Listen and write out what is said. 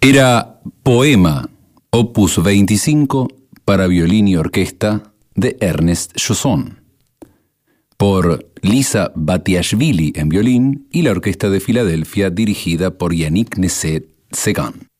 Era Poema, opus 25, para violín y orquesta de Ernest Chausson, por Lisa Batiashvili en violín y la Orquesta de Filadelfia dirigida por Yannick Nézet-Séguin.